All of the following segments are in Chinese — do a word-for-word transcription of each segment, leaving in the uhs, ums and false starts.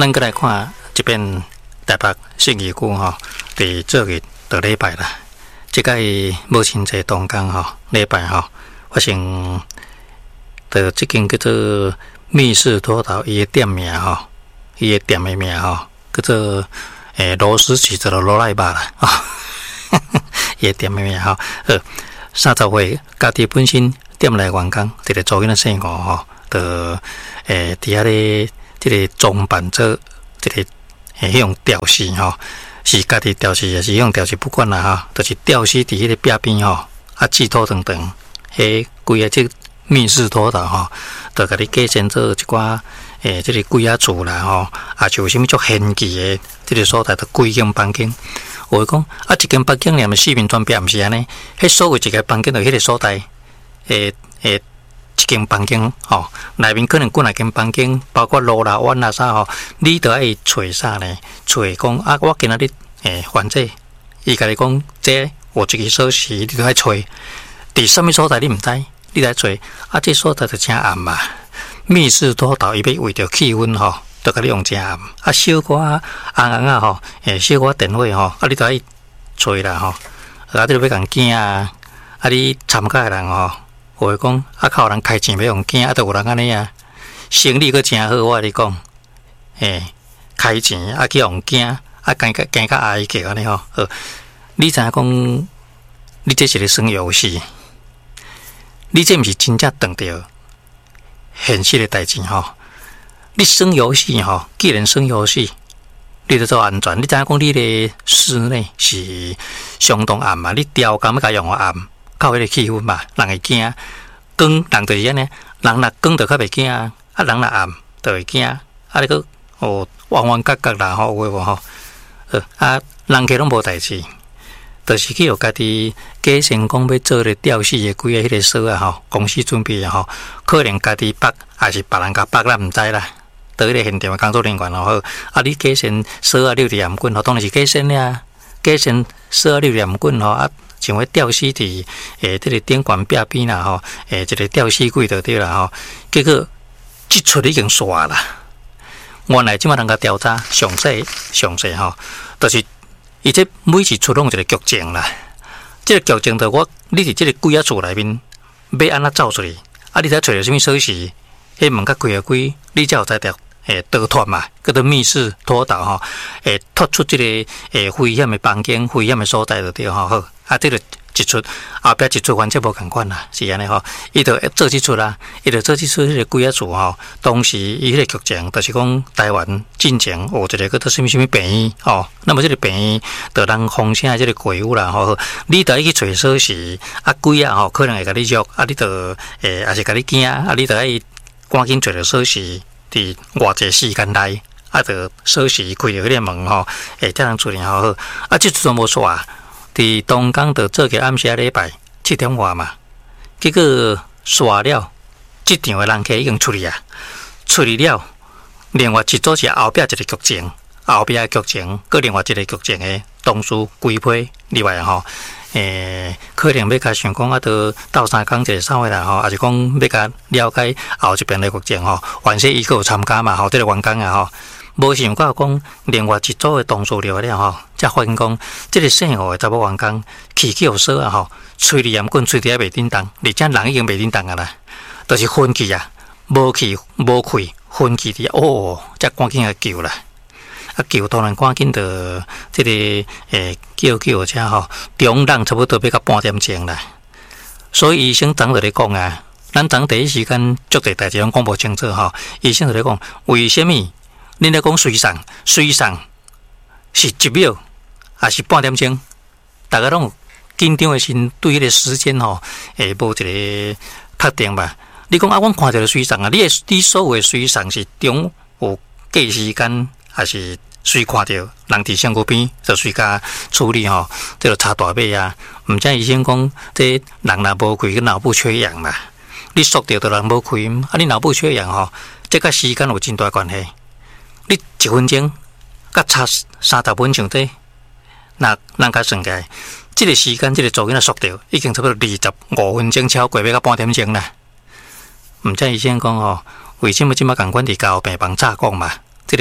咱过来看这边台北信义区吼，伫这个的礼拜啦，即个母亲节当天吼，礼拜吼发生的这间叫做密室脱逃伊的店名吼，伊的店的名吼叫做诶螺丝起子的罗赖吧啦啊，伊的店的名吼，呃，三十岁家己本身店内员工，一个做囡仔生活吼，的诶伫遐咧。这个装扮做这个诶，迄种吊饰吼，是家己吊饰，也是迄种吊饰，不管啦哈，就是吊饰伫迄个壁边吼，啊，纸土等等，迄规个这密室脱逃吼，就甲你改成做一寡诶，这个鬼仔厝啦吼，啊，就有啥物足玄奇诶，这个所在的几间房间，我讲啊，一间房间连四面全壁毋是安尼，迄所谓一个房间就迄个所在，诶诶。一间房间吼，内面可能几若间房间，包括路啦、碗啦啥吼，你都爱找啥呢？找讲啊，我今仔日诶，患者伊甲你讲，这有一个锁匙，你都爱找。伫什么所在你毋知，你来找啊，这所在就真暗嘛。密室脱逃，伊要为着气氛吼，就甲你用真暗。啊，小可红红啊吼，诶，小可电话吼，啊，你都爱找啦吼。啊，你要共惊啊，啊，你参加诶人吼。我讲啊，靠人开钱要用惊，啊，都有人安尼啊，生意阁真好。我你讲，诶，开钱啊去用惊，啊，惊甲惊甲哀叫安尼吼。呃，你知影讲，你这是咧耍游戏，你这毋是真正碰到现实的代志吼。你耍游戏吼，既然耍游戏，你得做安全。你知影讲，你的室内是相当暗嘛，你调感要甲用暗。靠迄个气氛嘛，人会惊。光人就是安尼，人若光就较袂惊，啊人若暗就会惊。啊，你个哦弯弯角角啦吼，有诶无吼？呃啊，人客拢无代志，就是去互家己假成讲要做咧吊饰诶，几个迄个锁啊吼，公司准备啊吼，可能家己绑，还是别人甲绑，咱毋知啦。到迄个现场诶工作人员咯好，啊你假成锁啊，六条钳棍吼，当然是假成俩，假成锁啊，六条钳棍吼啊。像迄吊饰伫诶，这个顶管壁边啦吼，诶，一个吊饰柜就对啦吼。结果即出已经煞啦。原来即马人甲调查详细详细吼，就是伊这每一出拢一个剧情啦。这个剧情就我你伫这个鬼仔厝内面要安怎走出去？啊，你才找着什么锁匙？迄门较开啊开，你才有才着诶逃脱嘛，叫做密室脱逃吼。诶，脱出这个诶危险的房间、危险的所在就对吼好。啊，这个一出后壁一出完全无共款啦，是安尼吼。伊就做即出啦，伊就做即出迄个鬼仔厝吼。当时伊迄个剧情就是讲台湾进前有一个叫做什么什么病院吼。那么这个病院就人风声这个鬼屋啦吼，你得去找锁匙，啊鬼啊吼可能会甲你约，啊你就诶也是甲你惊，啊你就爱赶紧找着锁匙伫偌济时间内，啊就锁匙开着迄个门吼，诶才能出来好好。啊即出都无煞。伫东港就做个暗时礼拜七点外嘛，结果煞了，即场的人客已经出去啊，出去了。另外一组是后壁一个剧情，后壁的剧情，搁另外一个剧情的同事规批另外吼，诶，可能要甲想讲啊，到斗三工一个啥货啦吼，还是讲要甲了解后一边的剧情吼，凡是伊个有参加嘛吼，这个员工啊吼。无想到讲，另外一组的同事了了吼，才发现讲，这个姓胡的查某员工起起有锁啊吼，吹离钳棍吹伫遐袂叮当，而且人已经袂叮当啊啦，就是昏去啊，无去无开，昏去伫哦，才赶紧来救啦，啊救当然赶紧的，这个诶叫救车吼，中浪差不多要到半点钟啦，所以医生当就咧讲啊，咱当第一时间足侪代志拢讲无清楚吼，医生就咧讲，为什么？恁咧讲随送，随送是一秒还是半点钟？大家拢紧张的时对迄个时间吼，诶，无一个确定吧？你讲啊，阮看到了随送啊，你的你所谓随送是中有计时间，还是随看到人伫身躯边就随甲处理吼？这就差大尾啊！毋知医生讲，这人若无开，跟脑部缺氧嘛？你缩掉的人无开，啊，你脑部缺氧吼，这甲时间有真大关系。你一分钟，甲差三十分钟这，那咱甲算起来，这个时间，这个做囡仔缩掉，已经差不多二十五分钟，超过要到半点钟啦。毋知医生讲吼，为什么即马共款伫交病房早讲嘛？这个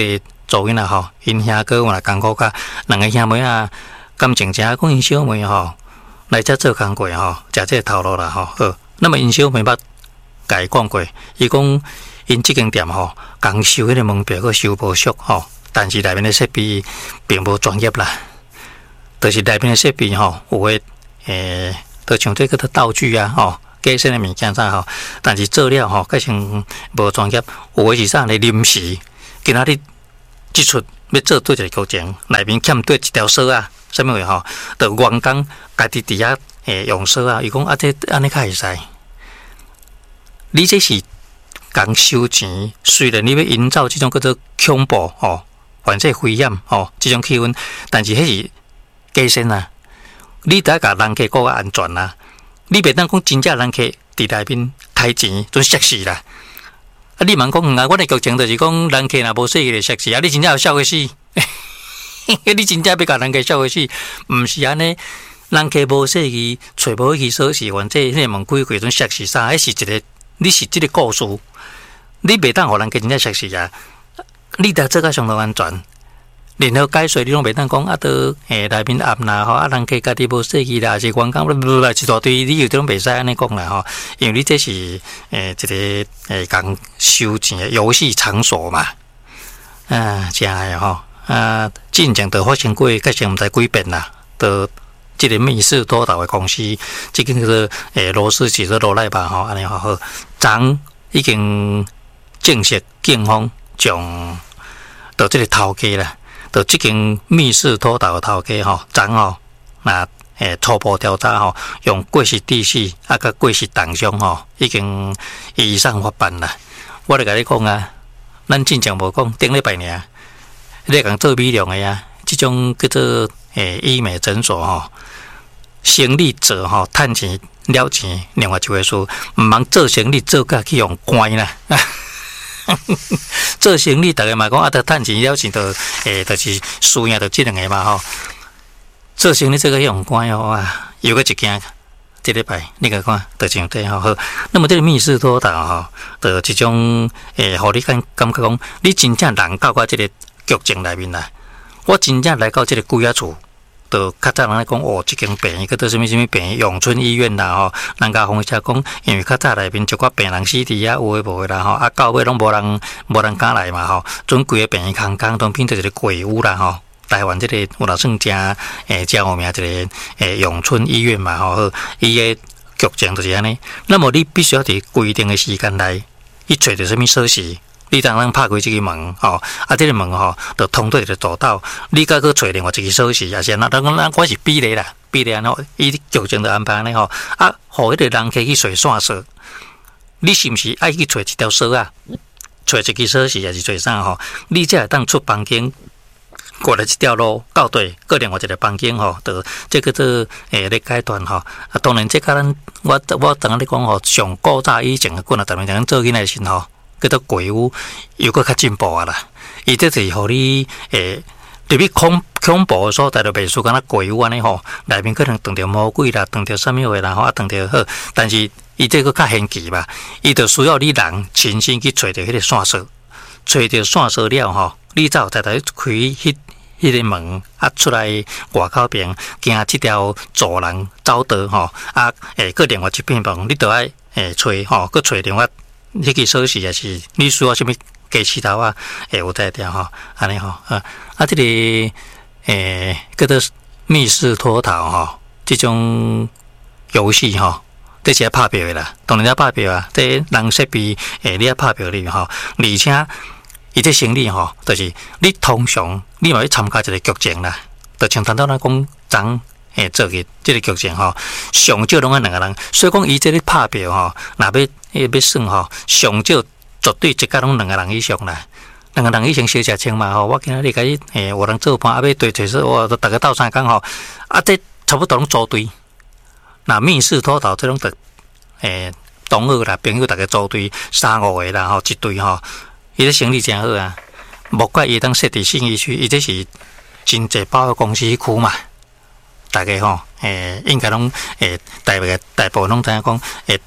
做囡仔吼，因兄哥我来艰苦甲两个兄妹啊，感情诚讲因小妹吼来遮做工过吼，食这头路啦吼。好，那么因小妹捌甲伊讲过，伊讲因即间店吼，共收迄个门票佫收无俗吼，但是内面的设备并无专业啦，就是内面的设备吼，有诶诶，就像这个的道具啊吼。加身的物件啥吼，但是做了吼，改成无专业，有诶是啥咧临时，今仔日即出要做对一个剧情，内面欠对一条绳啊，啥物话吼，就员工家己伫遐诶用绳啊，伊讲啊，这安尼较会使，你这是讲收钱，虽然你要营造这种叫做恐怖吼，犯罪危险吼，这种气氛，但是迄是加身啊，你得甲人客顾较安全啊。你袂当讲真正人客伫内面开钱，准摔死啦！啊，你茫讲啊，阮的剧情就是讲人客若无说伊就摔死啊！你真正有笑个死？你真正要甲人客笑个死？毋是安尼，人客无说伊找无去锁匙，或者迄个门开开准摔死啥？迄是一个，你是即个故事，你袂当互人客真正摔死啊！你得做甲相当安全。然后解说你拢袂当讲啊，都诶内面暗啦吼，啊人客家己无设计啦，是员工不不不一大堆理由都拢袂使安尼讲啦吼，因为你这是诶一个诶讲收钱诶游戏场所嘛，啊，真诶吼啊，进前都发生过，改成毋知几遍啦，都即个密室脱逃诶公司，即个叫做诶罗斯起做罗赖吧吼，安尼好好，昨已经正式警方将到即个头家啦。就即间密室脱逃的头家吼，昨吼那诶初步调查吼，用过失致死啊，甲过失重伤吼，已经移送法办啦。我咧甲你讲啊，咱真正无讲顶礼拜尔，你讲做美容的啊，即种叫做诶医美诊所吼，生意做吼，趁钱了钱，另外一回事，毋通做生意做甲去用关啦。做生意，大家嘛讲啊，得趁钱了钱，就诶，就是输赢就这两个嘛吼。做生意这个用关哦啊，有个一件，这礼拜你个看，就像这吼好。那么这个密室脱逃吼，就一种诶，互你感感觉讲，你真正人到到这个剧情内面啦，我真正来到这个鬼仔厝。就较早人咧讲哦，即间病院叫做什么什么病院，永春医院啦吼。人家风车讲，因为较早内面一寡病人死伫遐，有诶无诶啦吼。啊，到尾拢无人无人敢来嘛吼。准规个病院空空，都变做一个鬼屋啦吼。台湾即个有老算正诶，正有名一个诶永春医院嘛吼。伊诶剧情就是安尼。那么你必须要伫规定诶时间内，去找着什么锁匙。你当咱拍开这个门吼，啊，这个门吼，就通对一个走道。你甲去找另外一个锁匙，也是那咱咱我是比例啦，比例安吼，伊剧情就安排安尼吼。啊，互迄个人客去找线索，你是毋是爱去找一条锁啊？找一个锁匙，还是找啥吼？你才会当出房间，过来一条路到对，过另外一个房间吼，就这个做诶咧阶段吼。啊，当然这甲咱我我当咧讲吼，上古早以前个棍啊，逐年咱做囡仔时吼。叫做鬼屋，又搁较进步啊啦！伊这是互你诶，特别恐恐怖的所在，就袂输敢若鬼屋安尼吼，内面可能撞着魔鬼啦，撞着啥物话啦吼，啊撞着好，但是伊这个较玄奇吧，伊就需要你人亲身去找着迄个线索，找着线索了吼，你才有才来开迄迄个门啊出来外口边，行即条走廊走道吼，啊诶，搁另外一片门，你都爱诶找吼，搁找另外。迄个锁匙也是你需要什么加石头啊？诶，有在掉吼，安尼吼啊啊！这个诶叫做密室脱逃吼，这种游戏吼，这是要拍票的啦，当然要拍票啊。这人设备诶，你要拍票哩吼，而且伊这生理吼，就是你通常你嘛要参加一个剧情啦，就像谈到咱讲昨诶做个这个剧情吼，上少拢按两个人，所以讲伊这个拍票吼，若要要要算吼，上少绝对一家拢两个人以上啦，两个人以上小食清嘛吼。我今仔日甲伊诶有人做伴，啊要对找说，我都逐个斗相共吼，啊这差不多拢组队。那密室脱逃这种的诶同学啦，朋友逐个组队三五个啦吼，一队吼，伊这生意真好啊。莫怪伊当设伫信义区，伊这是真济百货公司区嘛。大家吼，诶，应该拢诶，大个大部分拢知影讲，诶，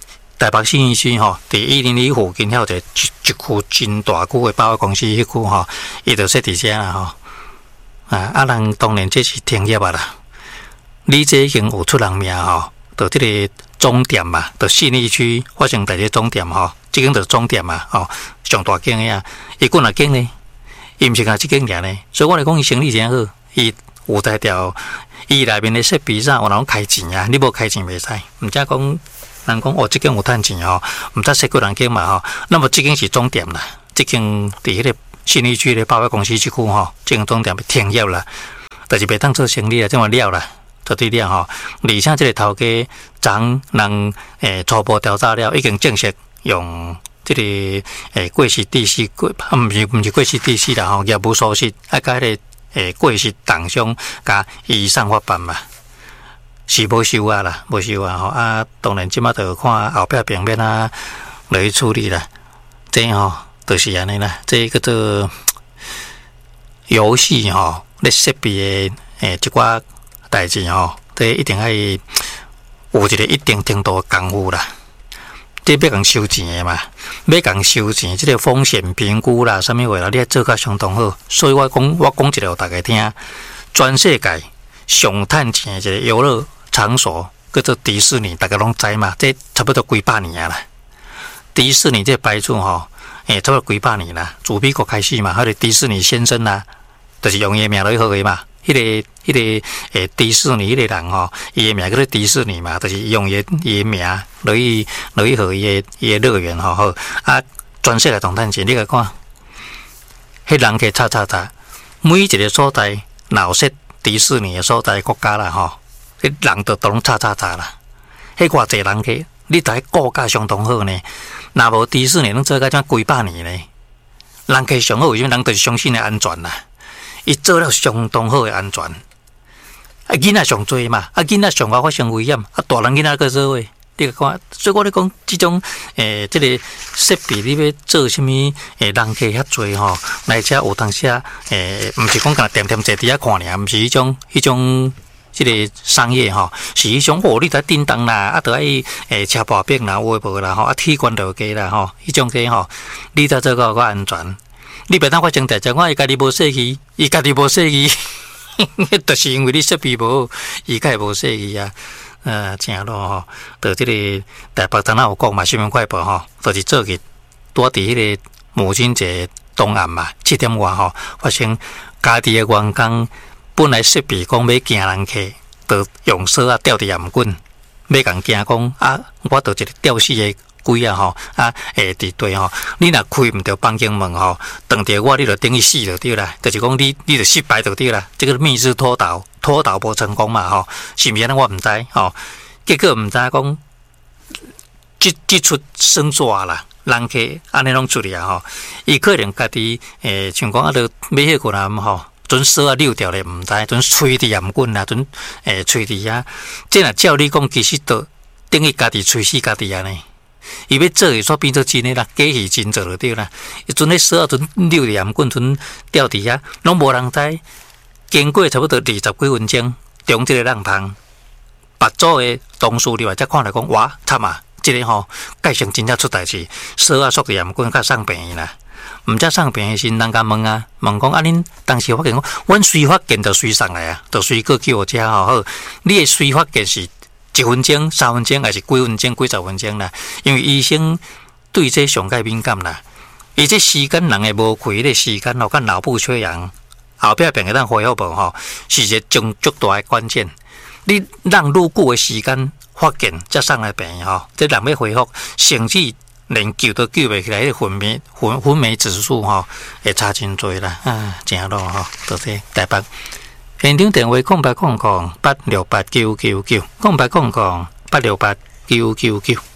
台北信义区吼，伫一零一附近还有一个一一区真大区的百货公司，迄区吼，伊就设伫遮啦吼。啊，啊，人当然这是停业啊啦。你这已经有出人命吼，就这个总店嘛，就信义区发生在这总店吼，这间就总店嘛吼，上大间的啊，伊几若间呢？伊毋是讲即间尔呢，所以我来讲伊生意真好，伊有在条，伊内面的设备啥有人开钱啊，你无开钱袂使，毋则讲。人讲哦，这间有赚钱吼，毋知说几人间嘛吼。那么这间是总店啦，这间伫迄个信义区的百货公司这区吼，这间总店停业啦，就是袂当做生意啦，这么了啦，绝对了吼。而且这个头家昨人诶初步调查了，已经正式用这个诶过失致死过，啊毋是毋是过失致死啦吼，业务疏失，啊甲迄个诶过失重伤，甲移送法办嘛。是无收啊啦，无收啊吼啊！当然，即马就看后壁平面啊，来去处理啦。这吼就是安尼啦。这叫做游戏吼，咧设备的诶，即寡代志吼，这一定要有一个一定程度的功夫啦。这要共收钱的嘛，要共收钱，即个风险评估啦，啥物话啦，你要做甲相当好。所以我讲，我讲一个互大家听，全世界上趁钱的一个游乐场所叫做迪士尼，大家拢知嘛？这差不多几百年啦。迪士尼这牌子吼，诶、欸，差不多几百年啦。自美国开始嘛，迄个迪士尼先生啦，就是用伊的名来号的嘛。迄、那个、迄、那个诶、欸，迪士尼迄个人吼，伊的名叫做迪士尼嘛，就是用伊伊的名来去来去号伊的伊的乐园吼好啊，全世界同趁钱，你来看，迄人客叉叉叉，每一个所在，闹设迪士尼的所在国家啦吼。迄人都都拢叉叉叉啦，迄偌济人去，你睇顾价相当好呢。若无迪士尼拢做甲遮几百年呢，人客上好，为什么人就是相信的安全啦？伊做了相当好的安全，啊囡仔上多嘛，啊囡仔上外发生危险，啊大人囡仔个做伙，你看，所以我咧讲，即种诶，即、这个设备你要做啥物？诶，人客遐多吼，而且有当时啊，诶，毋是讲干点点坐伫遐看尔，毋是迄种迄种。即个商业吼，是迄种哦，你在叮当啦，啊，得爱诶车破病啦，有诶无啦吼，啊，体管就低啦吼，迄种个吼，你才做个较安全。你别当发生代志，我伊家己无设计，伊家己无设计，就是因为你设备无好，伊家无设计啊。呃，正咯吼，就即个台北昨仔有讲嘛，新闻快报吼，就是做日拄伫迄个母亲节当暗嘛，七点外吼发生家己诶员工。本来设备讲要惊人客，就用绳啊吊伫岩棍，要共惊讲啊，我就一个吊死的鬼啊吼啊，诶伫对吼，你若开毋着房间门吼，撞着我你就等于死就对啦，就是讲你你就失败就对啦，这个密室脱逃脱逃无成功嘛吼，是毋是安尼我毋知吼，结果毋知讲，即即出生抓啦。人客安尼拢出去啊吼，伊可能家己诶，像讲啊，着买迄个人吼。阵绳啊溜掉咧，毋知阵吹伫岩棍啊，阵诶吹伫遐，即若照你讲，其实都等于家己吹死家己安尼。伊要做，煞变做真诶啦，假戏真做就对啦。伊阵咧绳啊，阵溜伫岩棍，阵吊伫遐，拢无人知。经过差不多二十几分钟，中即个人旁，别组诶同事另外才看来讲，哇，惨啊！即、這個吼，改成真正出代志，绳啊束伫岩棍，甲送病院啦。毋则送病的时，人家问啊，问讲啊，恁当时发现讲，阮随发现就随送来啊，就随过去我遮吼好。你的随发现是一分钟、三分钟，还是几分钟、几十分钟啦？因为医生对这上界敏感啦。伊这时间人会无开迄时间吼，甲脑部缺氧，后壁病会当恢复无吼，是一个重足大的关键。你让愈久的时间发现，才送来病院吼，这人要恢复，甚至。连救都救袂起来，迄昏迷昏昏迷指数吼会差真多啦，啊，正咯吼，多谢台北现场电话空八空空八六八九九九，空八空空八六八九九九。